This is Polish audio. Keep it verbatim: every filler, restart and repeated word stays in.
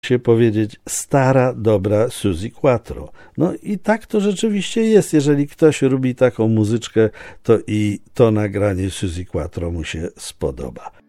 się powiedzieć stara, dobra Suzi Quatro. No i tak to rzeczywiście jest. Jeżeli ktoś lubi taką muzyczkę, to i to nagranie Suzi Quatro mu się spodoba.